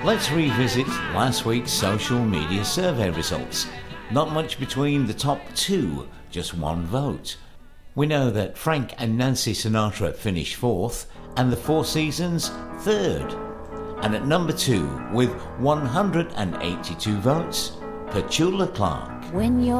Let's revisit last week's social media survey results. Not much between the top two, just one vote. We know that Frank and Nancy Sinatra finished fourth and the Four Seasons third. And at number 2, with 182 votes, Petula Clark. When you're